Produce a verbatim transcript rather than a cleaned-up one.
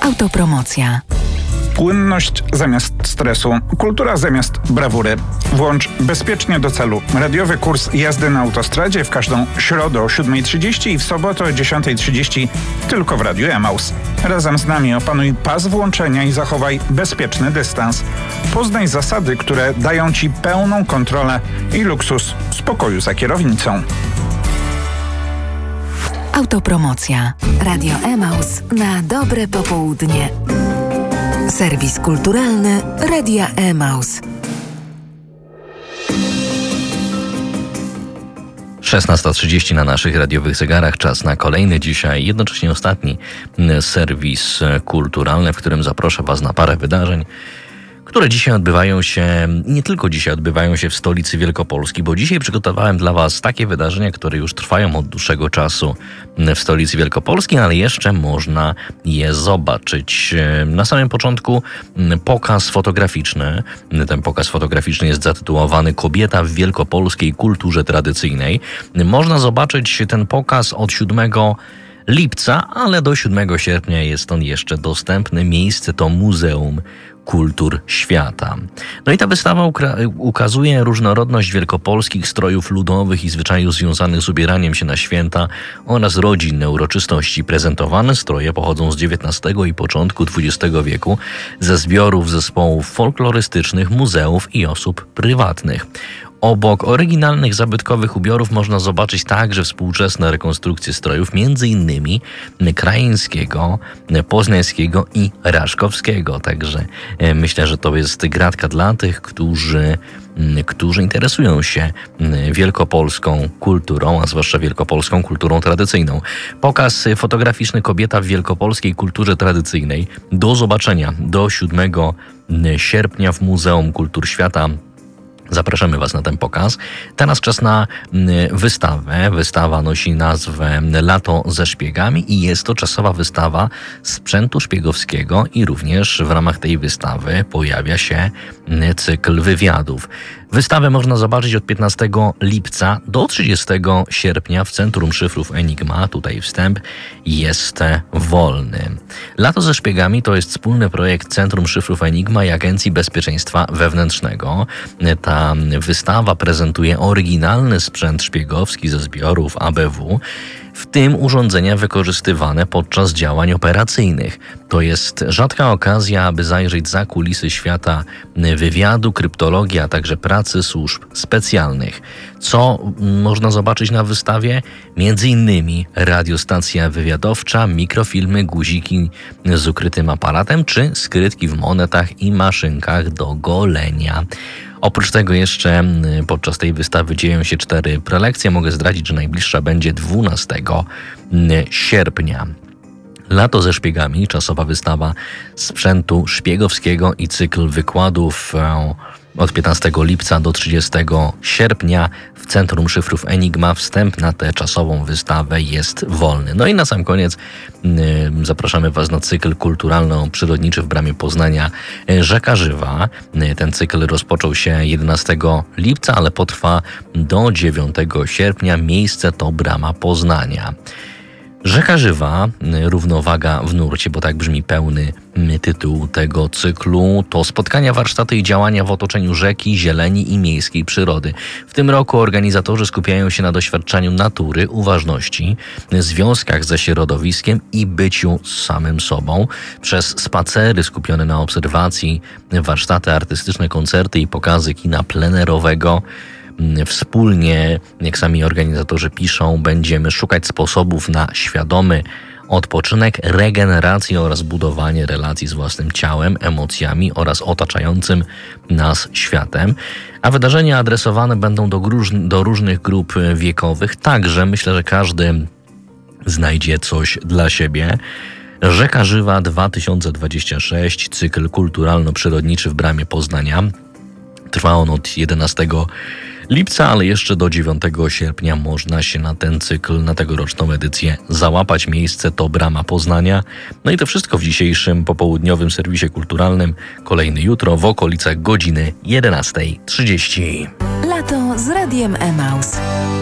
Autopromocja. Płynność zamiast stresu, kultura zamiast brawury. Włącz bezpiecznie do celu radiowy kurs jazdy na autostradzie w każdą środę o siódma trzydzieści i w sobotę o dziesiąta trzydzieści tylko w Radiu Emaus. Razem z nami opanuj pas włączenia i zachowaj bezpieczny dystans. Poznaj zasady, które dają Ci pełną kontrolę i luksus spokoju za kierownicą. Autopromocja. Radio Emaus na dobre popołudnie. Serwis kulturalny Radia Emaus. szesnasta trzydzieści na naszych radiowych zegarach. Czas na kolejny dzisiaj, jednocześnie ostatni serwis kulturalny, w którym zaproszę Was na parę wydarzeń, które dzisiaj odbywają się, nie tylko dzisiaj odbywają się w stolicy Wielkopolski, bo dzisiaj przygotowałem dla Was takie wydarzenia, które już trwają od dłuższego czasu w stolicy Wielkopolskiej, ale jeszcze można je zobaczyć. Na samym początku pokaz fotograficzny. Ten pokaz fotograficzny jest zatytułowany Kobieta w wielkopolskiej kulturze tradycyjnej. Można zobaczyć ten pokaz od siódmego lipca, ale do siódmego sierpnia jest on jeszcze dostępny. Miejsce to Muzeum Kultur Świata. No i ta wystawa ukra- ukazuje różnorodność wielkopolskich strojów ludowych i zwyczajów związanych z ubieraniem się na święta oraz rodzinne uroczystości. Prezentowane stroje pochodzą z dziewiętnastego i początku dwudziestego wieku ze zbiorów zespołów folklorystycznych, muzeów i osób prywatnych. Obok oryginalnych zabytkowych ubiorów można zobaczyć także współczesne rekonstrukcje strojów, między innymi krajeńskiego, poznańskiego i raszkowskiego. Także myślę, że to jest gratka dla tych, którzy, którzy interesują się wielkopolską kulturą, a zwłaszcza wielkopolską kulturą tradycyjną. Pokaz fotograficzny Kobieta w wielkopolskiej kulturze tradycyjnej. Do zobaczenia do siódmego sierpnia w Muzeum Kultur Świata. Zapraszamy Was na ten pokaz. Teraz czas na wystawę. Wystawa nosi nazwę Lato ze szpiegami i jest to czasowa wystawa sprzętu szpiegowskiego i również w ramach tej wystawy pojawia się cykl wywiadów. Wystawę można zobaczyć od piętnastego lipca do trzydziestego sierpnia w Centrum Szyfrów Enigma. Tutaj wstęp jest wolny. Lato ze szpiegami to jest wspólny projekt Centrum Szyfrów Enigma i Agencji Bezpieczeństwa Wewnętrznego. Ta wystawa prezentuje oryginalny sprzęt szpiegowski ze zbiorów A B W, w tym urządzenia wykorzystywane podczas działań operacyjnych. To jest rzadka okazja, aby zajrzeć za kulisy świata wywiadu, kryptologii, a także pracy służb specjalnych. Co można zobaczyć na wystawie? Między innymi radiostacja wywiadowcza, mikrofilmy, guziki z ukrytym aparatem, czy skrytki w monetach i maszynkach do golenia. Oprócz tego jeszcze podczas tej wystawy dzieją się cztery prelekcje. Mogę zdradzić, że najbliższa będzie dwunastego sierpnia. Lato ze szpiegami, czasowa wystawa sprzętu szpiegowskiego i cykl wykładów od piętnastego lipca do trzydziestego sierpnia w Centrum Szyfrów Enigma. Wstęp na tę czasową wystawę jest wolny. No i na sam koniec yy, zapraszamy Was na cykl kulturalno-przyrodniczy w Bramie Poznania Rzeka Żywa. Yy, ten cykl rozpoczął się jedenastego lipca, ale potrwa do dziewiątego sierpnia. Miejsce to Brama Poznania. Rzeka Żywa, równowaga w nurcie, bo tak brzmi pełny tytuł tego cyklu, to spotkania, warsztaty i działania w otoczeniu rzeki, zieleni i miejskiej przyrody. W tym roku organizatorzy skupiają się na doświadczaniu natury, uważności, związkach ze środowiskiem i byciu z samym sobą. Przez spacery skupione na obserwacji, warsztaty artystyczne, koncerty i pokazy kina plenerowego. Wspólnie, jak sami organizatorzy piszą, będziemy szukać sposobów na świadomy odpoczynek, regenerację oraz budowanie relacji z własnym ciałem, emocjami oraz otaczającym nas światem. A wydarzenia adresowane będą do, róż- do różnych grup wiekowych. Także myślę, że każdy znajdzie coś dla siebie. Rzeka Żywa dwa tysiące dwudziesty szósty, cykl kulturalno-przyrodniczy w Bramie Poznania. Trwa on od jedenastego lipca, ale jeszcze do dziewiątego sierpnia można się na ten cykl, na tegoroczną edycję załapać. Miejsce to Brama Poznania. No i to wszystko w dzisiejszym popołudniowym serwisie kulturalnym. Kolejny jutro w okolicach godziny jedenasta trzydzieści. Lato z Radiem Emaus.